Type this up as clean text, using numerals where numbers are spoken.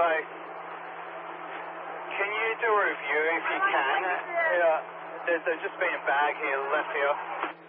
Bye. Can you do a review if you can? There's just been a bag here left here.